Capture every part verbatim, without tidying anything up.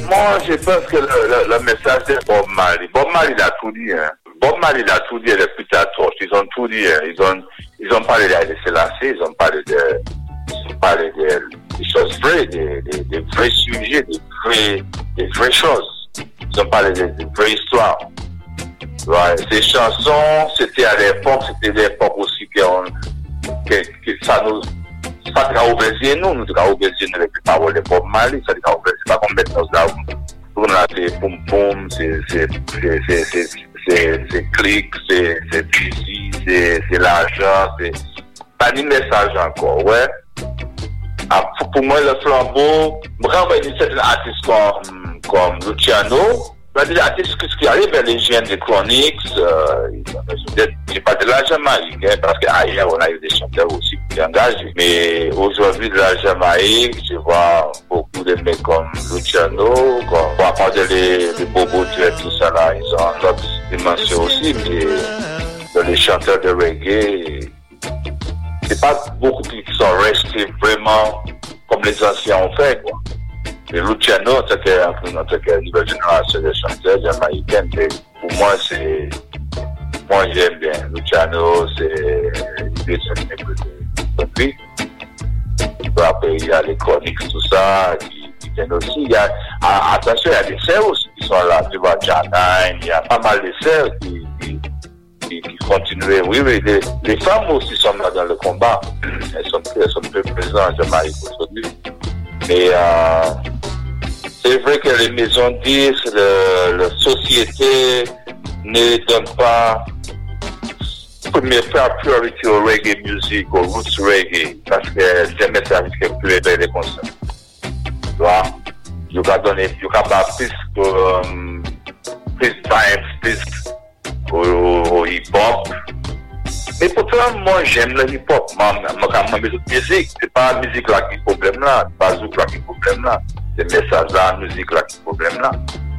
moi, je pense que le, le, le message de Bob Marley, Bob Marley a tout dit, hein. Bob Marley a tout dit, les putains ils ont tout dit, hein. Ils ont, ils ont parlé de Selassie, ils ont parlé de, ils ont parlé de, des choses vraies, des, des, des vrais sujets, des vrais, des vraies choses. Ils ont parlé de, de vraies histoires. Ouais, ces chansons, c'était à l'époque, c'était l'époque aussi qu'on, que, que ça nous, ça nous a obéi nous, nous avons obéi nous avec les paroles de Bob Marley, ça nous a obéi, c'est pas qu'on mette nos là, on a des poum poum, c'est, c'est, c'est, c'est, c'est, c'est, c'est clic, c'est, c'est busy, c'est, c'est l'argent, c'est, pas ni message encore, ouais. Ah, pour, pour moi, le flambeau, quand on va dire certains artistes comme, comme Luciano, on va dire artistes qui arrivent vers les jeunes des Chronics, euh, je pas de la Jamaïque, hein, parce qu'ailleurs, on a eu des chanteurs aussi qui engagés. Mais aujourd'hui, de la Jamaïque, je vois beaucoup de mecs comme Luciano, comme, à part de les, les Bobo, tout ça là, ils ont une autre dimension aussi, mais les chanteurs de reggae, c'est pas beaucoup qui sont restés vraiment comme les anciens ont fait, quoi. Et Luciano, en tant que nouvelle génération de chanteurs jamaïcains, pour moi, c'est, moi, j'aime bien. Luciano, c'est, il est après, il y a les Chronics, tout ça, qui, qui viennent aussi. Il y a, attention, il y a des sœurs aussi qui sont là. Tu vois, Janine, il y a pas mal de sœurs qui, qui, qui, qui continuent. Oui, oui, les, les femmes aussi sont là dans le combat. Elles sont, elles sont peu présentes en Jamaïque aujourd'hui. Mais, euh, c'est vrai que les maisons de disques, la société ne donne pas première priorité au reggae music, au roots reggae, parce que c'est un message qui est plus élevé des concerts. Tu vois, je vais donner, je vais pas plus, um, plus time, plus au, au hip-hop. Mais pourtant, moi, j'aime le hip-hop. Moi, ma musique, c'est pas la musique là qui est le problème là, c'est pas la zouk là qui est le problème là. C'est le message là, la musique là qui est le problème là.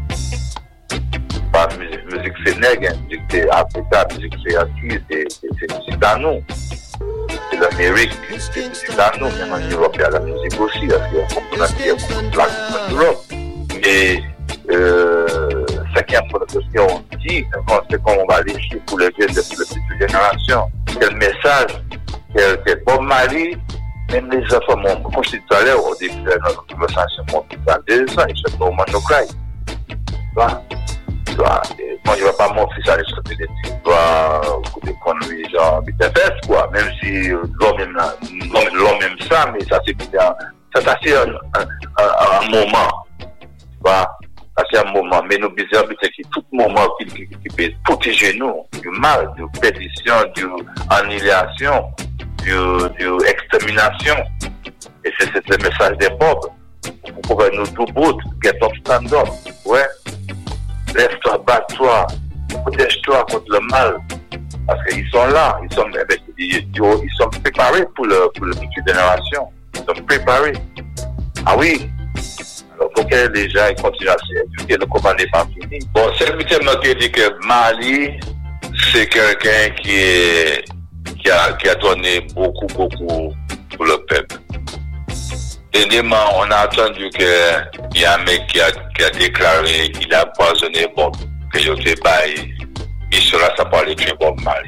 C'est pas la musique, musique c'est nègre, hein. Musique c'est Africa, la musique c'est acquis, c'est, c'est, c'est, c'est à nous. C'est l'Amérique, c'est, c'est à nous. Même en Europe, il y a la musique aussi, parce qu'il y a beaucoup de la en Europe. Mais, euh, ce qui est important, ce qu'on dit, c'est qu'on va aller chier pour les jeunes de la petite génération. Quel message, quel, quel Bob Marley, même les enfants, mon, comme je disais tout à l'heure, au début de notre conversation, mon fils a deux ans, il se trouve au Manocraï. Tu vois? Tu vois? Moi, je ne vois pas mon fils aller sortir des petits doigts, des conneries, genre, B T F S, quoi. Même si l'homme aime, l'homme aime ça, mais ça, c'est bien, ça, ça, c'est un, un, un, un moment. Tu vois? Ça, c'est un moment. Mais nous, bizarres, c'est que tout moment qui, qui, qui peut protéger nous du mal, de perdition, d'annihilation, de extermination. Et c'est, c'est le message des pauvres. Pour pouvoir nous do bout, get up, stand up. Ouais. Lève-toi, bats-toi, protège-toi contre le mal. Parce qu'ils sont là, ils sont, eh ben, ils, ils sont préparés pour le, pour le future génération. Ils sont préparés. Ah oui. Alors, il faut que les gens continuent à s'éduquer, le combat n'est pas fini. Bon, c'est le huitième qui dit que Marley, c'est quelqu'un qui est, qui a, qui a donné beaucoup, beaucoup pour le peuple. Dernièrement, on a entendu qu'il y a un mec qui a, qui a déclaré qu'il a empoisonné Bob, que il était baillé. Il sera ça pour aller tuer Bob Marley.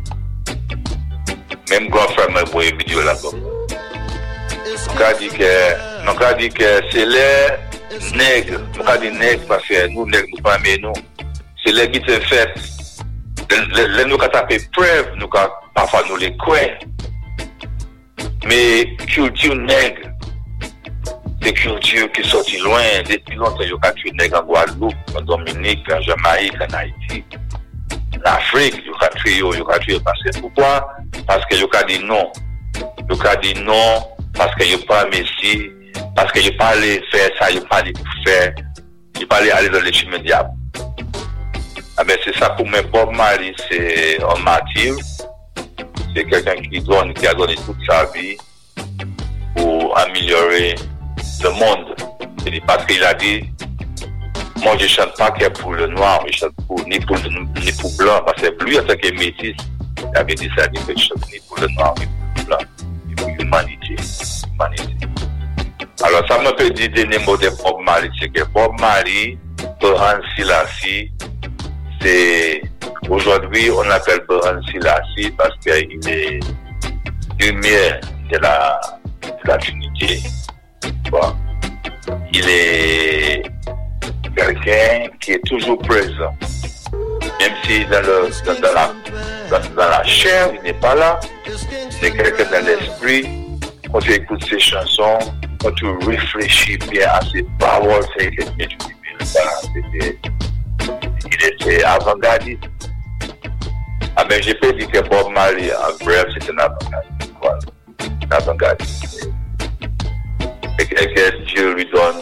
Même grand frère m'a envoyé une vidéo là-bas. On a dit que, on a dit que c'est les nègres. On a dit nègres parce que nous, nègres, nous pas aimer nous. C'est les qui te fait. Les nous, quand tapé preuve, nous, parfois, nous les croyons. Mais, culture nègre, des cultures qui sont loin, depuis longtemps, il y a tué nègres en Guadeloupe, en Dominique, en Jamaïque, en Haïti. En Afrique, il y a tué, il y a tué. Parce que pourquoi? Parce que il y a dit non. Il y a dit non, parce qu'il n'y a pas Messie, parce qu'il n'y a pas allé faire ça, il n'y a pas allé faire, il n'y a pas allé aller dans les chemins diables. Ah ben c'est ça pour moi, Bob Marley, c'est un martyr. C'est quelqu'un qui donne, qui a donné toute sa vie pour améliorer le monde. C'est parce qu'il a dit, moi je chante pas que pour le noir, je chante pour, ni pour ni pour blanc, parce que lui en tant que métis, il avait dit ça, il ne chante ni pour le noir, ni pour le blanc, ni pour l'humanité. Humanité. Alors, ça me peut dire des mots de Bob Marley, c'est que Bob Marley, Berhan Selassie, c'est, aujourd'hui, on l'appelle Berhan Selassie parce qu'il est lumière de la, de la Trinité. Bon. Il est quelqu'un qui est toujours présent. Même si dans, le, dans, dans, la, dans, dans la chair, il n'est pas là, c'est quelqu'un dans l'esprit. Quand tu écoutes ses chansons, quand tu réfléchis bien à ses paroles, c'est quelqu'un qui était, il était avant-gardiste. Ah ben j'ai pas dit que Bob Marley, en bref, c'est un avant-gardiste. Voilà. Un avant-gardiste. Et que Dieu lui donne